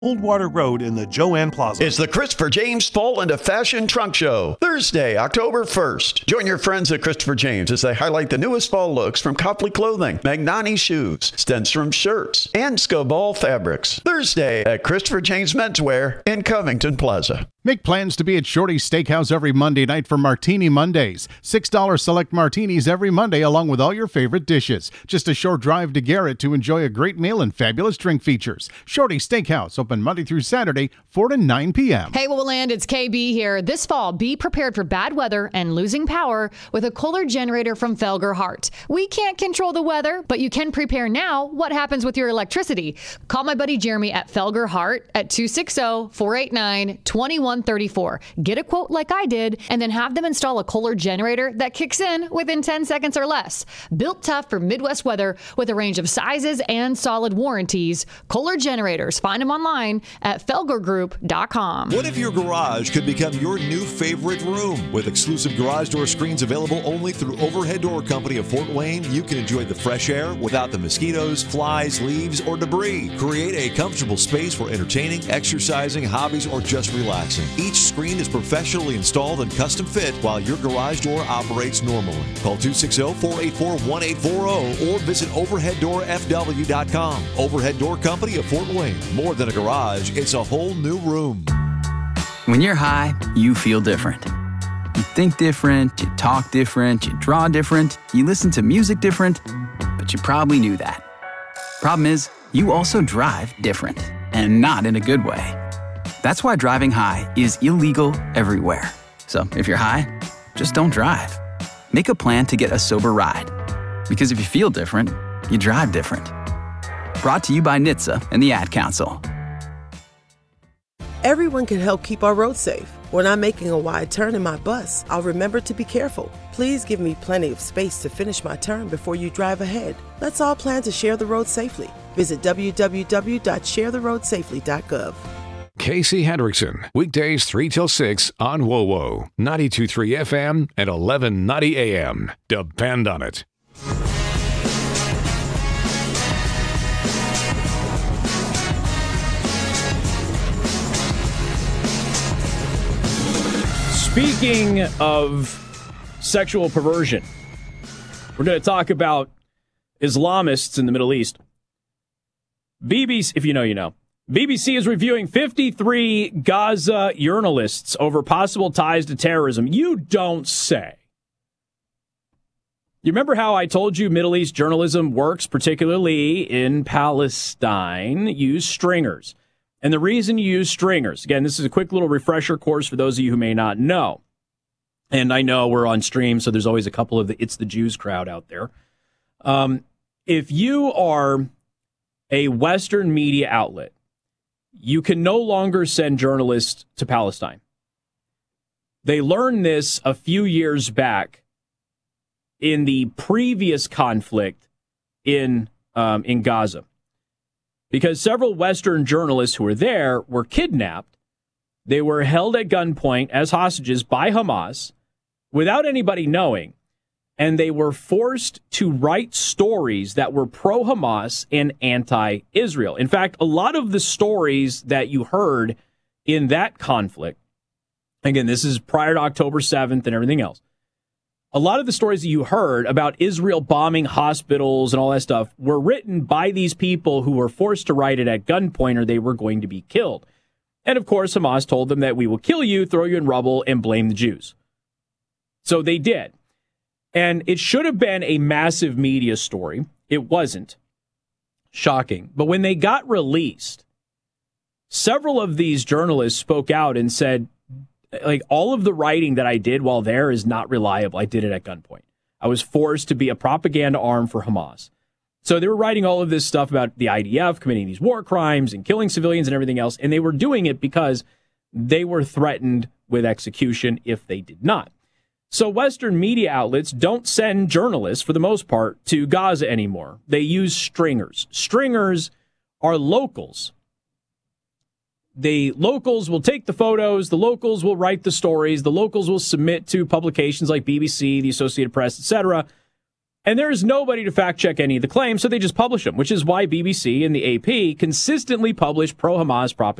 Old Water Road in the Joanne Plaza. It's the Christopher James Fall into Fashion Trunk Show, Thursday, October 1st. Join your friends at Christopher James as they highlight the newest fall looks from Copley Clothing, Magnani Shoes, Stenstrom Shirts, and Scoball Fabrics. Thursday at Christopher James Menswear in Covington Plaza. Make plans to be at Shorty's Steakhouse every Monday night for Martini Mondays. $6 select martinis every Monday along with all your favorite dishes. Just a short drive to Garrett to enjoy a great meal and fabulous drink features. Shorty's Steakhouse, open Monday through Saturday, 4 to 9 p.m. Hey, Willand, it's KB here. This fall, be prepared for bad weather and losing power with a Kohler generator from Felger Hart. We can't control the weather, but you can prepare now. What happens with your electricity? Call my buddy Jeremy at Felger Hart at 260-489-2134. Get a quote like I did, and then have them install a Kohler generator that kicks in within 10 seconds or less. Built tough for Midwest weather with a range of sizes and solid warranties. Kohler generators. Find them online at felgergroup.com. What if your garage could become your new favorite room? With exclusive garage door screens available only through Overhead Door Company of Fort Wayne, you can enjoy the fresh air without the mosquitoes, flies, leaves, or debris. Create a comfortable space for entertaining, exercising, hobbies, or just relaxing. Each screen is professionally installed and custom fit while your garage door operates normally. Call 260-484-1840 or visit overheaddoorfw.com. Overhead Door Company of Fort Wayne. More than a garage, it's a whole new room. When you're high, you feel different. You think different, you talk different, you draw different, you listen to music different, but you probably knew that. Problem is, you also drive different, and not in a good way. That's why driving high is illegal everywhere. So if you're high, just don't drive. Make a plan to get a sober ride. Because if you feel different, you drive different. Brought to you by NHTSA and the Ad Council. Everyone can help keep our roads safe. When I'm making a wide turn in my bus, I'll remember to be careful. Please give me plenty of space to finish my turn before you drive ahead. Let's all plan to share the road safely. Visit www.sharetheroadsafely.gov. Casey Hendrickson, weekdays 3 till 6 on WOWO, 92.3 FM and 1190 AM. Depend on it. Speaking of sexual perversion, we're going to talk about Islamists in the Middle East. BBC, if you know, you know. BBC is reviewing 53 Gaza journalists over possible ties to terrorism. You don't say. You remember how I told you Middle East journalism works, particularly in Palestine? Use stringers. And the reason you use stringers, again, this is a quick little refresher course for those of you who may not know. And I know we're on stream, so there's always a couple of the It's the Jews crowd out there. If you are a Western media outlet, you can no longer send journalists to Palestine. They learned this a few years back in the previous conflict in Gaza, because several Western journalists who were there were kidnapped. They were held at gunpoint as hostages by Hamas without anybody knowing, and they were forced to write stories that were pro-Hamas and anti-Israel. In fact, a lot of the stories that you heard in that conflict, again, this is prior to October 7th and everything else, a lot of the stories that you heard about Israel bombing hospitals and all that stuff were written by these people who were forced to write it at gunpoint or they were going to be killed. And of course, Hamas told them that we will kill you, throw you in rubble, and blame the Jews. So they did. And it should have been a massive media story. It wasn't. Shocking. But when they got released, several of these journalists spoke out and said, like, all of the writing that I did while there is not reliable. I did it at gunpoint. I was forced to be a propaganda arm for Hamas. So they were writing all of this stuff about the IDF committing these war crimes and killing civilians and everything else. And they were doing it because they were threatened with execution if they did not. So Western media outlets don't send journalists, for the most part, to Gaza anymore. They use stringers. Stringers are locals. The locals will take the photos. The locals will write the stories. The locals will submit to publications like BBC, the Associated Press, etc. And there is nobody to fact check any of the claims, so they just publish them, which is why BBC and the AP consistently publish pro-Hamas propaganda.